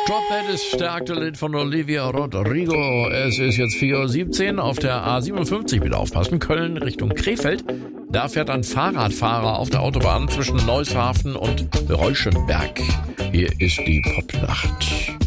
Drop That ist der aktuelle Lied von Olivia Rodrigo. Es ist jetzt 4:17 Uhr auf der A57. Wieder aufpassen. Köln Richtung Krefeld. Da fährt ein Fahrradfahrer auf der Autobahn zwischen Neushafen und Reuschenberg. Hier ist die Popnacht.